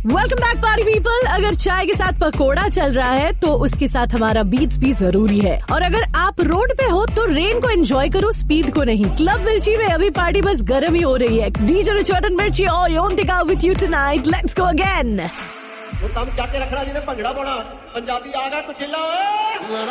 Welcome back party people. अगर चाय के साथ पकोड़ा चल रहा है तो उसके साथ हमारा बीट्स भी जरूरी है। और अगर आप रोड पे हो तो रेन को एंजॉय करो, स्पीड को नहीं। क्लब मिर्ची में अभी पार्टी बस गर्म ही हो रही है। डीजे चटन मिर्ची और योंतिका with you tonight. Let's go again. वो काम चाके रखना जिन्हें भंगड़ा पाना पंजाबी आ गया कुछ